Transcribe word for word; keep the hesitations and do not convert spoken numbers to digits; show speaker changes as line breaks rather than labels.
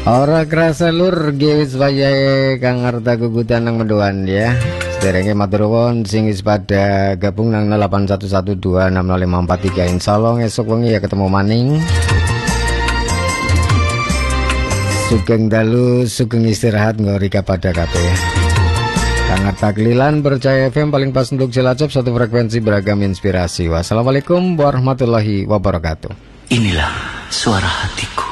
Ora kerasa lur gewis wayahe kang arta gugutan nang mendoan ya. Sederenge matur nuwun sing wis pada gabung nang nol delapan satu satu dua enam nol lima empat tiga. Insyaallah esuk wengi ya ketemu maning. Sugeng dalu, sugeng istirahat ngorika pada kabeh. Kang arta kelilan percaya F M paling pas untuk Cilacap, satu frekuensi beragam inspirasi. Wassalamualaikum warahmatullahi wabarakatuh.
Inilah suara hatiku.